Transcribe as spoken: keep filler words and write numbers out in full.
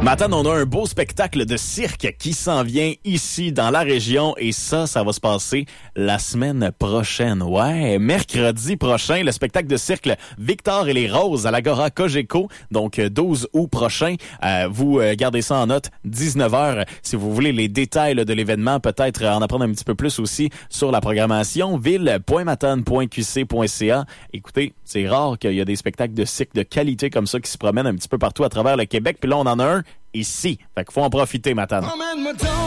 Matin, on a un beau spectacle de cirque qui s'en vient ici dans la région et ça, ça va se passer la semaine prochaine. Ouais, mercredi prochain, le spectacle de cirque Victor et les Roses à l'Agora Cogeco, donc douze août prochain. Euh, vous euh, gardez ça en note, dix-neuf heures. Si vous voulez les détails là, de l'événement, peut-être en apprendre un petit peu plus aussi sur la programmation, ville point matane point q c point c a. Écoutez, c'est rare qu'il y a des spectacles de cirque de qualité comme ça qui se promènent un petit peu partout à travers le Québec. Puis là, on en a un ici. Fait qu'il faut en profiter, Matane.